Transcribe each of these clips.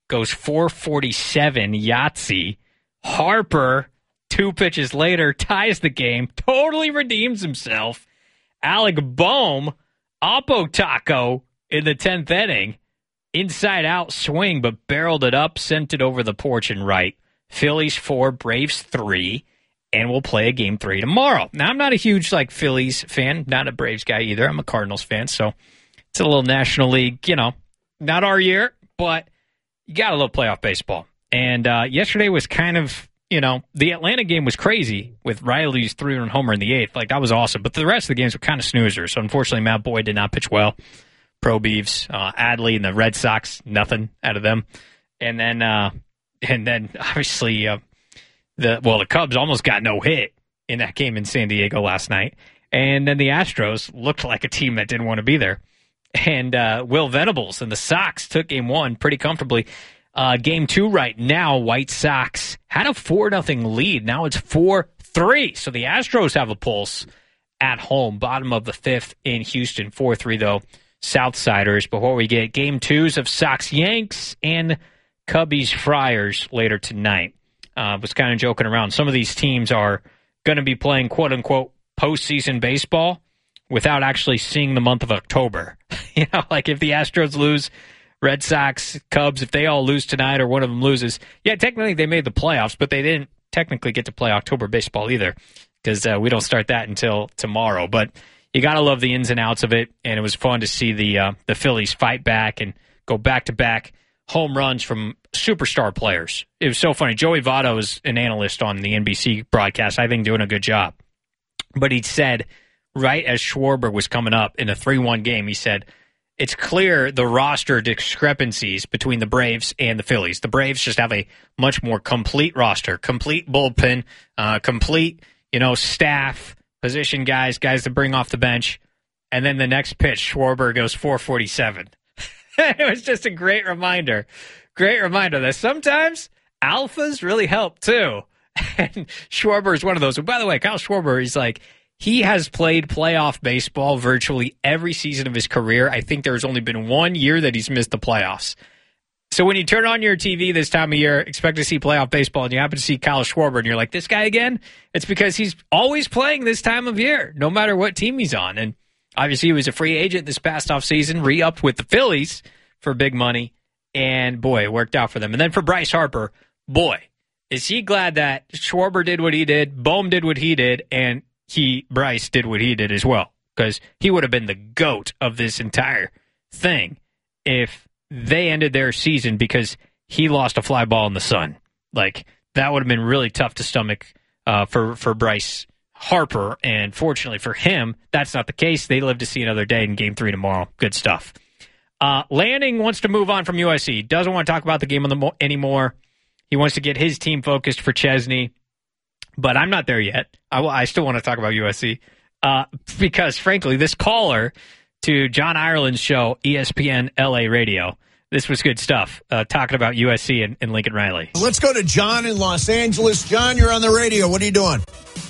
goes 447 Yahtzee. Harper, 2 pitches later, ties the game, totally redeems himself. Alec Boehm, Oppo Taco in the 10th inning. Inside out swing, but barreled it up, sent it over the porch and right. Phillies 4, Braves 3, and we'll play a game 3 tomorrow. Now, I'm not a huge Phillies fan, not a Braves guy either. I'm a Cardinals fan, so it's a little National League, not our year, but you got to love playoff baseball. And yesterday was kind of, the Atlanta game was crazy with Riley's 3-run homer in the 8th. That was awesome. But the rest of the games were kind of snoozers. So, unfortunately, Matt Boyd did not pitch well. Pro Beeves, Adley and the Red Sox, nothing out of them. And then obviously the Cubs almost got no hit in that game in San Diego last night. And then the Astros looked like a team that didn't want to be there. And Will Venables and the Sox took game 1 pretty comfortably. Game 2 right now, White Sox had a 4-0 lead. Now it's 4-3. So the Astros have a pulse at home. Bottom of the 5th in Houston, 4-3 though. Southsiders. Before we get game 2s of Sox Yanks and Cubbies Friars later tonight. Was kind of joking around. Some of these teams are going to be playing quote unquote postseason baseball without actually seeing the month of October. If the Astros lose, Red Sox, Cubs, if they all lose tonight or one of them loses, technically they made the playoffs, but they didn't technically get to play October baseball either because we don't start that until tomorrow. But you got to love the ins and outs of it, and it was fun to see the Phillies fight back and go back-to-back home runs from superstar players. It was so funny. Joey Votto is an analyst on the NBC broadcast, I think doing a good job. But he said, right as Schwarber was coming up in a 3-1 game, he said, it's clear the roster discrepancies between the Braves and the Phillies. The Braves just have a much more complete roster, complete bullpen, complete, staff, position guys to bring off the bench. And then the next pitch, Schwarber goes 447. It was just a great reminder that sometimes alphas really help too. And Schwarber is one of those. And by the way, Kyle Schwarber, he has played playoff baseball virtually every season of his career. I think there's only been 1 year that he's missed the playoffs. So when you turn on your TV this time of year, expect to see playoff baseball, and you happen to see Kyle Schwarber, and you're like, this guy again? It's because he's always playing this time of year, no matter what team he's on. And obviously he was a free agent this past offseason, re-upped with the Phillies for big money, and boy, it worked out for them. And then for Bryce Harper, boy, is he glad that Schwarber did what he did, Boehm did what he did, and Bryce did what he did as well, because he would have been the GOAT of this entire thing if they ended their season because he lost a fly ball in the sun. That would have been really tough to stomach for Bryce Harper, and fortunately for him, that's not the case. They live to see another day in Game 3 tomorrow. Good stuff. Lanning wants to move on from USC. Doesn't want to talk about the game anymore. He wants to get his team focused for Chesney. But I'm not there yet. I still want to talk about USC because, frankly, this caller to John Ireland's show, ESPN LA Radio, this was good stuff, talking about USC and Lincoln Riley. Let's go to John in Los Angeles. John, you're on the radio. What are you doing?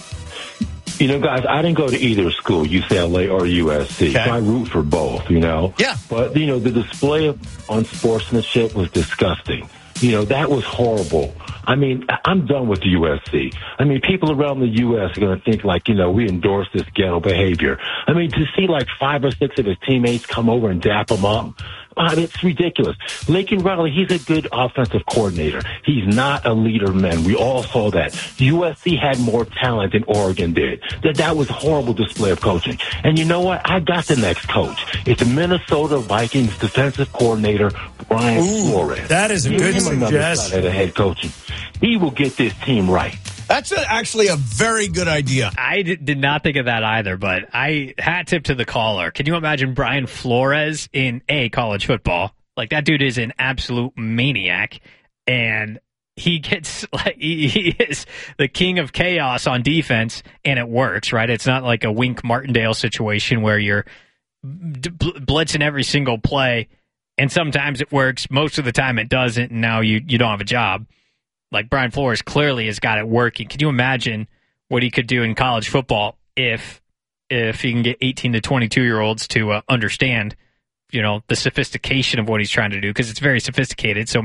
Guys, I didn't go to either school, UCLA or USC, so I root for both, Yeah. But, the display on sportsmanship was disgusting. That was horrible. I'm done with the USC. People around the U.S. are going to think we endorse this ghetto behavior. To see 5 or 6 of his teammates come over and dap him up, it's ridiculous. Lincoln Riley, he's a good offensive coordinator. He's not a leader, man. We all saw that. USC had more talent than Oregon did. That was a horrible display of coaching. And you know what? I got the next coach. It's Minnesota Vikings defensive coordinator, Brian Flores. That is a good suggestion. The head coaching. He will get this team right. That's actually a very good idea. I did not think of that either, but I hat tip to the caller. Can you imagine Brian Flores in college football? That dude is an absolute maniac, and he gets he is the king of chaos on defense, and it works, right? It's not like a Wink Martindale situation where you're blitzing every single play, and sometimes it works. Most of the time it doesn't, and now you don't have a job. Brian Flores clearly has got it working. Can you imagine what he could do in college football if he can get 18 to 22-year-olds to understand, the sophistication of what he's trying to do? Because it's very sophisticated. So